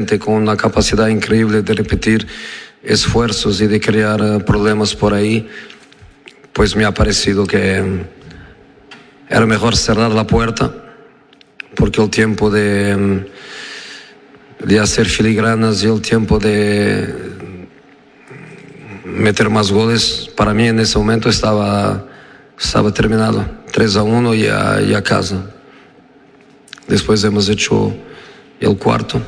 gente con una capacidad increíble de repetir esfuerzos y de crear problemas por ahí, pues me ha parecido que era mejor cerrar la puerta, porque el tiempo de hacer filigranas y el tiempo de meter más goles, para mí en ese momento estaba terminado, 3-1 y a casa. Después hemos hecho el cuarto,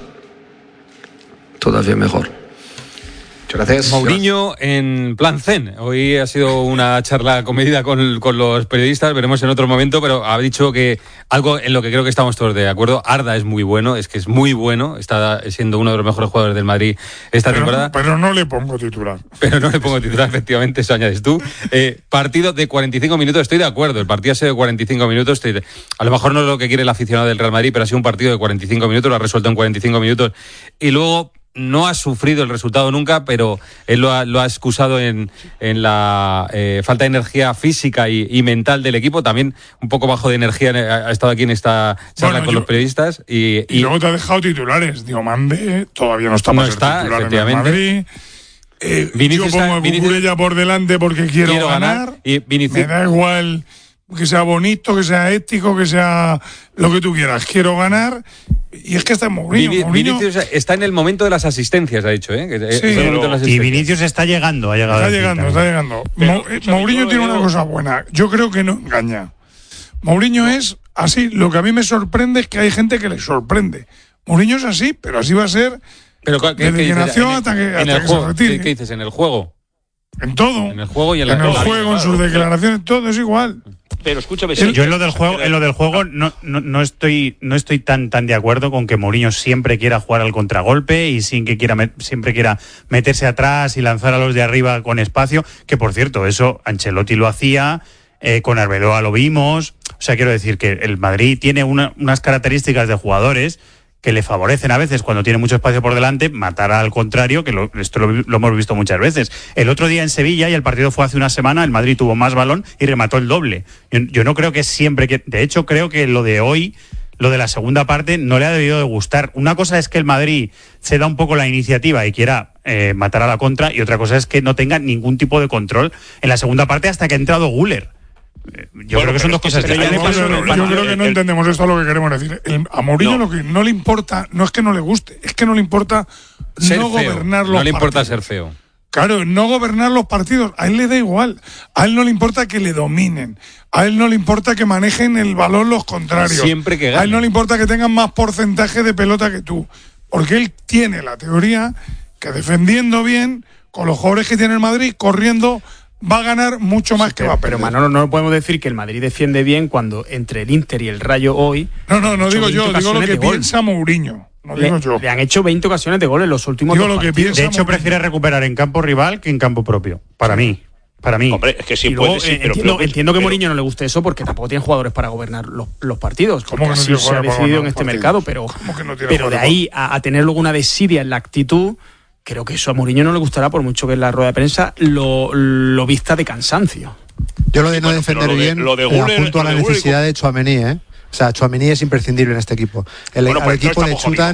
todavía mejor. Muchas gracias. Mourinho en plan zen. Hoy ha sido una charla comedida con los periodistas, veremos en otro momento, pero ha dicho que algo en lo que creo que estamos todos de acuerdo. Arda es muy bueno, es que es muy bueno, está siendo uno de los mejores jugadores del Madrid esta temporada. Pero no le pongo titular. Efectivamente, eso añades tú. Partido de 45 minutos, estoy de acuerdo, el partido ha sido de 45 minutos, a lo mejor no es lo que quiere el aficionado del Real Madrid, pero ha sido un partido de 45 minutos, lo ha resuelto en 45 minutos, y luego no ha sufrido el resultado nunca, pero él lo ha excusado en la falta de energía física y mental del equipo. También un poco bajo de energía ha estado aquí en esta charla con los periodistas. Y luego te ha dejado titulares. Diomande todavía no está para ser titular en el Madrid. Yo pongo a Cucurella por delante porque quiero ganar. Me da igual que sea bonito, que sea ético, que sea lo que tú quieras. Quiero ganar. Y es que está en Mourinho. Vinicius está en el momento de las asistencias, ha dicho, ¿eh? Sí, y Vinicius está llegando. Está llegando. Mourinho tiene una cosa buena. Yo creo que no engaña. Mourinho es así. Lo que a mí me sorprende es que hay gente que le sorprende. Mourinho es así, pero así va a ser desde generación hasta que se retire. ¿Qué dices? ¿En el juego? En todo. En el juego y en el juego, en sus declaraciones, todo es igual. Pero escúchame, yo en lo del juego no estoy tan de acuerdo con que Mourinho siempre quiera jugar al contragolpe y siempre quiera meterse atrás y lanzar a los de arriba con espacio, que por cierto, eso Ancelotti lo hacía, con Arbeloa lo vimos. O sea, quiero decir que el Madrid tiene unas características de jugadores que le favorecen a veces cuando tiene mucho espacio por delante, matar al contrario, que esto lo hemos visto muchas veces. El otro día en Sevilla, y el partido fue hace una semana, el Madrid tuvo más balón y remató el doble. Yo no creo que siempre de hecho, creo que lo de hoy, lo de la segunda parte, no le ha debido de gustar. Una cosa es que el Madrid se da un poco la iniciativa y quiera matar a la contra, y otra cosa es que no tenga ningún tipo de control en la segunda parte hasta que ha entrado Güler. Yo creo que son dos cosas diferentes. Yo creo que no entendemos esto, lo que queremos decir. A Mourinho lo que no le importa, no es que no le guste, es que no le importa no gobernar los partidos. No le importa ser feo. Claro, no gobernar los partidos. A él le da igual. A él no le importa que le dominen. A él no le importa que manejen el balón los contrarios. Siempre que gane. A él no le importa que tengan más porcentaje de pelota que tú. Porque él tiene la teoría que defendiendo bien, con los jugadores que tiene el Madrid, corriendo, va a ganar mucho más que va a perder. Pero Manolo, no podemos decir que el Madrid defiende bien cuando entre el Inter y el Rayo hoy... No digo yo, digo lo que piensa Mourinho. No digo yo. Le han hecho 20 ocasiones de gol en los últimos digo dos lo que partidos. De hecho, prefiere recuperar en campo rival que en campo propio. Para mí. Hombre, es que sí luego, puede, sí, entiendo que Mourinho no le guste eso porque tampoco tiene jugadores para gobernar los partidos. ¿Cómo que no así se ha decidido en este mercado, pero de ahí a tener luego una desidia en la actitud... Creo que eso a Mourinho no le gustará, por mucho que en la rueda de prensa lo vista de cansancio. Yo lo de no defender bien, apunto a la necesidad de Tchouaméni, O sea, Tchouaméni es imprescindible en este equipo. Al equipo le chutan...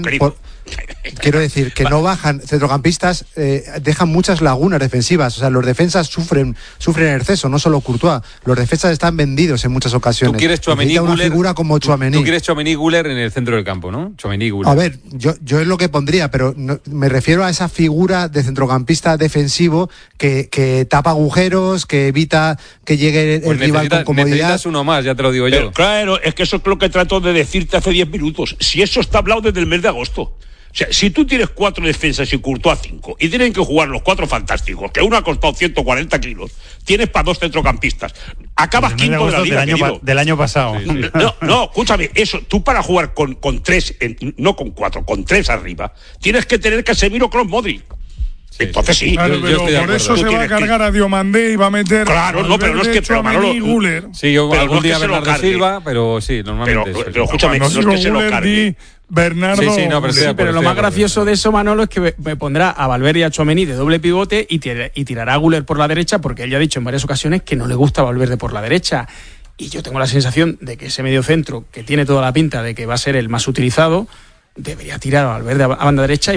Quiero decir, que no bajan centrocampistas, dejan muchas lagunas defensivas. O sea, los defensas sufren en exceso, no solo Courtois. Los defensas están vendidos en muchas ocasiones. Tú quieres Tchouaméni, una figura como Tchouaméni. Tú quieres Tchouaméni, Güler en el centro del campo, ¿no? Tchouaméni, Güler. A ver, yo es lo que pondría, pero no, me refiero a esa figura de centrocampista defensivo que tapa agujeros, que evita que llegue el rival con comodidad. Necesitas uno más, ya te lo digo yo. Claro, es que eso es lo que trato de decirte hace 10 minutos. Si eso está hablado desde el mes de agosto. O sea, si tú tienes 4 defensas y Courtois 5 y tienen que jugar los 4 fantásticos, que uno ha costado 140 kilos, tienes para 2 centrocampistas, acabas quinto de la liga del año pasado. Sí. No, escúchame, eso, tú para jugar con 3, no con 4, con 3 arriba, tienes que tener Casemiro, Kroos, Modric. Entonces sí. Claro, pero por eso se va a cargar a Diomandé y va a meter. Claro, no, pero no es que. Pero Manolo, sí, yo algún día Bernardo Silva, pero sí, normalmente. Pero escúchame, no es que se lo cargue. Bernardo. Pero lo más gracioso de eso, Manolo, es que me pondrá a Valverde y a Tchouaméni de doble pivote y tirará a Güler por la derecha, porque él ya ha dicho en varias ocasiones que no le gusta Valverde por la derecha. Y yo tengo la sensación de que ese mediocentro, que tiene toda la pinta de que va a ser el más utilizado, debería tirar a Valverde a banda derecha